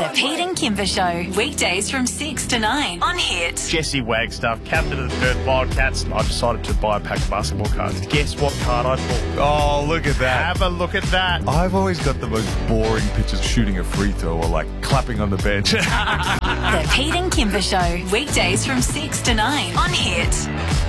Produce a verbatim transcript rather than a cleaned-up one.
The Pete and Kimber Show, weekdays from six to nine on Hit. Jesse Wagstaff, captain of the Perth Wildcats. I decided to buy a pack of basketball cards. Guess what card I pulled? Oh, look at that. Have a look at that. I've always got the most boring pictures shooting a free throw or like clapping on the bench. The Pete and Kimber Show, weekdays from six to nine on Hit.